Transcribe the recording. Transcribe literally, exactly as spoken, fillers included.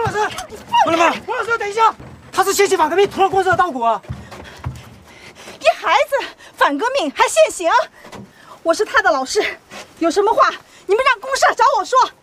老师，王老师，王老师，等一下，他是先期反革命，屠了公社的稻谷啊！ 一孩子反革命还现行？我是他的老师，有什么话你们让公社找我说。